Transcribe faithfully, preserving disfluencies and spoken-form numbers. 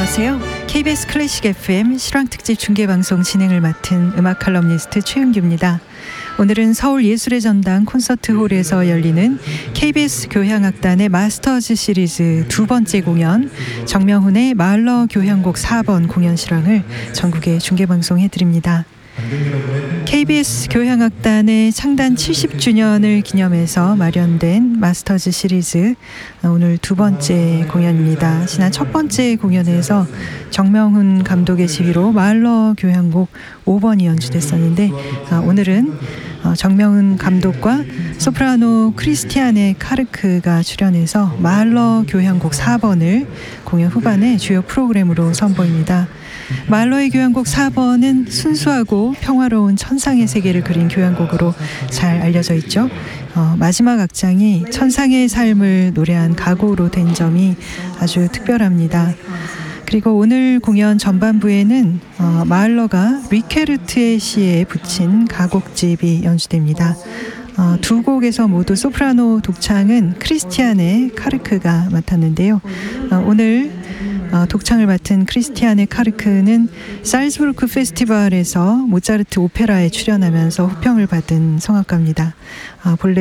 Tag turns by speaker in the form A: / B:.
A: 안녕하세요. 케이비에스 클래식 에프엠 실황특집 중계방송 진행을 맡은 음악 칼럼니스트 최윤규입니다. 오늘은 서울예술의 전당 콘서트홀에서 열리는 케이비에스 교향악단의 마스터즈 시리즈 두 번째 공연 정명훈의 마을러 교향곡 사 번 공연 실황을 전국에 중계방송해드립니다. 케이비에스 교향악단의 창단 칠십 주년을 기념해서 마련된 마스터즈 시리즈 오늘 두 번째 공연입니다. 지난 첫 번째 공연에서 정명훈 감독의 지휘로 마을러 교향곡 오 번이 연주됐었는데 오늘은 정명훈 감독과 소프라노 크리스티아네 카르크가 출연해서 마을러 교향곡 사 번을 공연 후반에 주요 프로그램으로 선보입니다. 마을러의 교향곡 사 번은 순수하고 평화로운 천상의 세계를 그린 교향곡으로 잘 알려져 있죠. 어, 마지막 악장이 천상의 삶을 노래한 가곡으로 된 점이 아주 특별합니다. 그리고 오늘 공연 전반부에는 어, 마을러가 리케르트의 시에 붙인 가곡집이 연주됩니다. 어, 두 곡에서 모두 소프라노 독창은 크리스티아네 카르크가 맡았는데요. 어, 오늘 어, 독창을 맡은 크리스티아네 카르크는 살즈부르크 페스티벌에서 모차르트 오페라에 출연하면서 호평을 받은 성악가입니다. 어, 본래